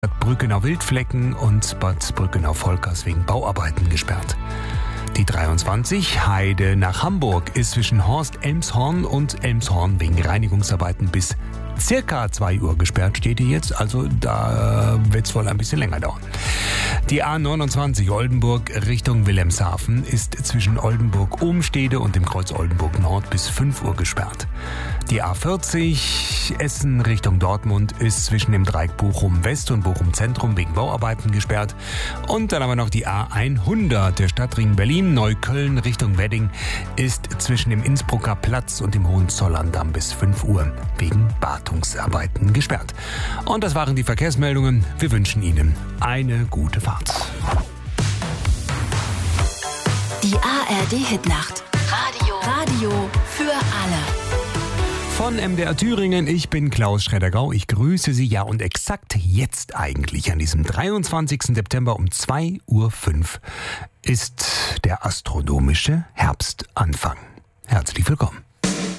Bad Brückenau-Wildflecken und Bad Brückenau-Volkers wegen Bauarbeiten gesperrt. Die 23 Heide nach Hamburg ist zwischen Horst-Elmshorn und Elmshorn wegen Reinigungsarbeiten bis circa 2 Uhr gesperrt, steht hier jetzt. Also da wird es wohl ein bisschen länger dauern. Die A29 Oldenburg Richtung Wilhelmshaven ist zwischen Oldenburg-Obenstede und dem Kreuz Oldenburg Nord bis 5 Uhr gesperrt. Die A40 Essen Richtung Dortmund ist zwischen dem Dreieck Bochum West und Bochum Zentrum wegen Bauarbeiten gesperrt. Und dann haben wir noch die A100, der Stadtring Berlin-Neukölln Richtung Wedding ist zwischen dem Innsbrucker Platz und dem Hohenzollerndamm bis 5 Uhr wegen Wartungsarbeiten gesperrt. Und das waren die Verkehrsmeldungen. Wir wünschen Ihnen eine gute Fahrt. Die ARD-Hitnacht. Radio für alle. Von MDR Thüringen, ich bin Klaus Schreddergau, ich grüße Sie. Ja, und exakt jetzt eigentlich, an diesem 23. September um 2.05 Uhr, ist der astronomische Herbstanfang. Herzlich willkommen.